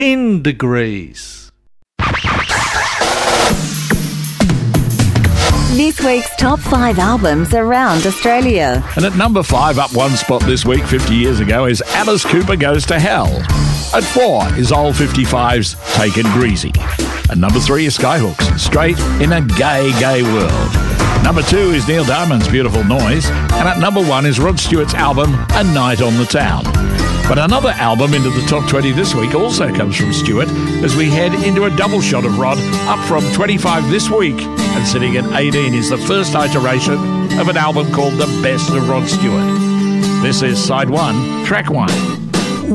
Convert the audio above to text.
in degrees. This week's top 5 albums around Australia. And at number 5, up one spot this week, 50 years ago, is Alice Cooper Goes to Hell. At 4 is Old 55's Taken Greasy. At number 3 is Skyhooks, Straight in a Gay, Gay World. Number 2 is Neil Diamond's Beautiful Noise. And at number 1 is Rod Stewart's album, A Night on the Town. But another album into the top 20 this week also comes from Stewart as we head into a double shot of Rod, up from 25 this week. And sitting at 18 is the first iteration of an album called The Best of Rod Stewart. This is Side 1, Track 1.